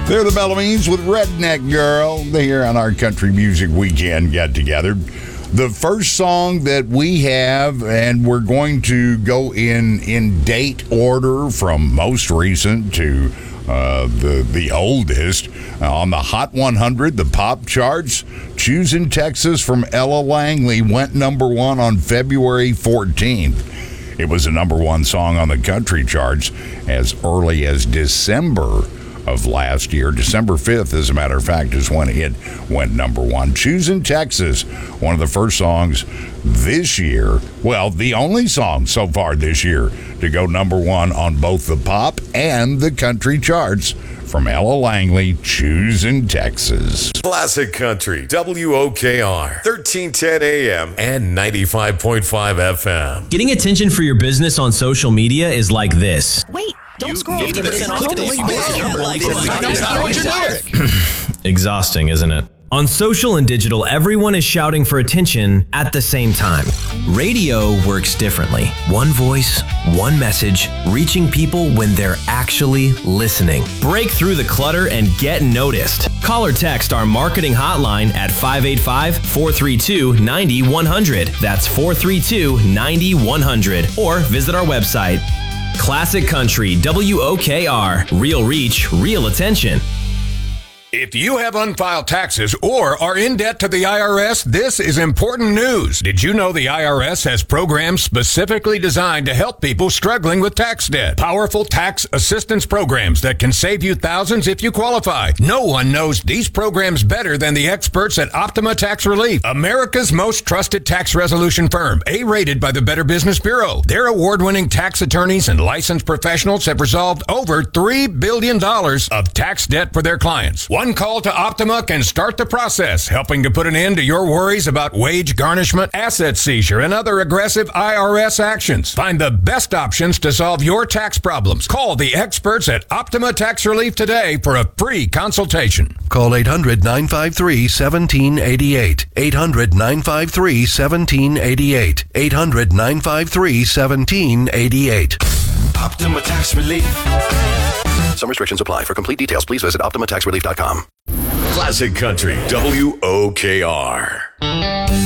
They're the Bellamy's with Redneck Girl here on our Country Music Weekend Get Together. The first song that we have, and we're going to go in date order from most recent to the oldest. On the Hot 100, the pop charts, Choosing Texas from Ella Langley went number one on February 14th. It was a number one song on the country charts as early as December of last year. December 5th, as a matter of fact, is when it went number one. Choosing Texas, one of the first songs this year, well, the only song so far this year to go number one on both the pop and the country charts from Ella Langley, Choosing Texas. Classic Country, WOKR, 1310 AM and 95.5 FM. Getting attention for your business on social media is like this. Wait, don't scroll. Exhausting, isn't it? On social and digital, everyone is shouting for attention at the same time. Radio works differently. One voice, one message, reaching people when they're actually listening. Break through the clutter and get noticed. Call or text our marketing hotline at 585-432-9100. That's 432-9100. Or visit our website. Classic Country, WOKR, real reach, real attention. If you have unfiled taxes or are in debt to the IRS, this is important news. Did you know the IRS has programs specifically designed to help people struggling with tax debt? Powerful tax assistance programs that can save you thousands if you qualify. No one knows these programs better than the experts at Optima Tax Relief, America's most trusted tax resolution firm, A-rated by the Better Business Bureau. Their award-winning tax attorneys and licensed professionals have resolved over $3 billion of tax debt for their clients. One call to Optima can start the process, helping to put an end to your worries about wage garnishment, asset seizure, and other aggressive IRS actions. Find the best options to solve your tax problems. Call the experts at Optima Tax Relief today for a free consultation. Call 800-953-1788. 800-953-1788. 800-953-1788. Optima Tax Relief. Some restrictions apply. For complete details, please visit OptimaTaxRelief.com. Classic Country, WOKR.